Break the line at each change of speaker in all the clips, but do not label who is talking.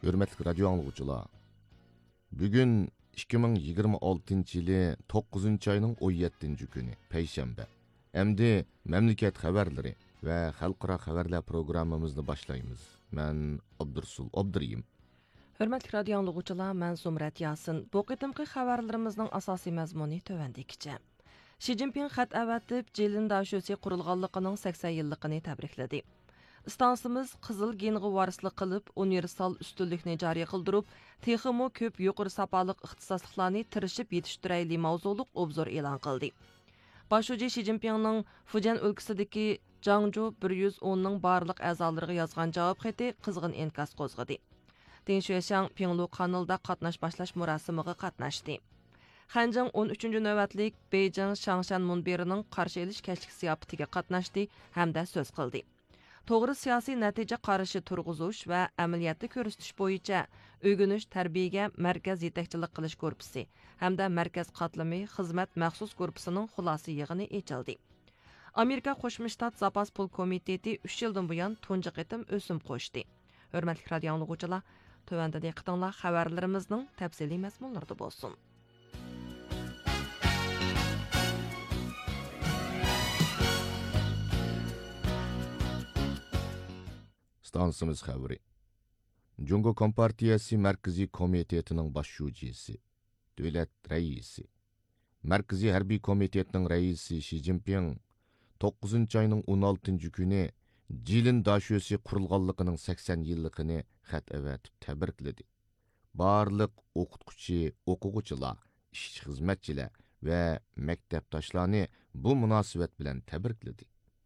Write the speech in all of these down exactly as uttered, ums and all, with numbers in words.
Hürmetli radyo anlıqçılar. Bugün ikki ming yigirma oltinchi yili to'qqizinchi ayning o'n yettinchi kuni, payshanba. Endi memleket xabarlari va xalqaro xabarlar programmamizni boshlaymiz. Men Abdursul Abduriyim.
Hörmətli radio anlıqçılar, mən Zumrat Yasin. Bu qitimqi xəbərlərimizin əsasi məzmunu tövəndikcə. Xi Jinping xət əvətib Jilin daşösi qurulğanlığının sakson yıllıqını təbriklədi. İstansımız qızıl genği varislik qılıb, universal üstünlükni cari qıldırıb, teximo köp yuqur sapalıq ixtisaslıqlarını tirişib yetiştirəyli mavzuluq obzor elan qıldı. Başuci Xi Jinping'nin Fujian өлkəsidəki Zhangzhou bir yuz o'nning barlıq əzalarına yazğan cavab xəti qızğın enkas qozğıdı. Deng Xuexiang Pinglu kanalda qatnaş başlaş murasimiga qatnaşdı. Xanjing o'n uchinchi navbatlik Beijing Shangshan munbirining qarshi elish kashlik ziyofatiga qatnaşdı hamda so'z qildi. To'g'ri siyosiy natija qarashi turg'izish va amaliyotda ko'rsatish bo'yicha o'rganish tarbiyaga markaz yetakchilik qilish korpusi hamda markaz qatlami xizmat maxsus korpusining xulosa yig'ini ochildi. Amerika Qo'shma Shtat zapas pul komiteti uch yildan buyon tunji qitim o'sim qo'shdi. Hurmatli radio anlıqçılar, tövəndə diqqətinizlər xəbərlərimizin təfsili məzmunlarında bolsun.
Stansımız xəbəri. Cungo Kompartiyası Mərkəzi Komitetinin baş şucisi, dövlət rəisi, Mərkəzi Hərbi Komitetinin rəisi Xi Jinping to'qqizinchi ayning o'n oltinchi kuni Jilin daşösi qurulğanlığının sakson yıllıqını xət əvətib təbrikledi. Barlıq o'qituvchi, o'quvchilar, ishchi xizmatchilar va maktabdoshlarni bu munosabat bilan təbrikledi.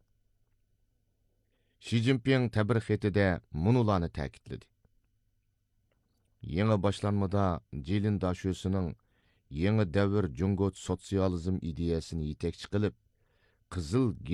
Xi Jinping təbrik xətida munularni ta'kidladi. Yeni başlanmada Jilin daşösünün yeni davr Jungo sotsializm ideyasını yetekçi qilib, Qızıl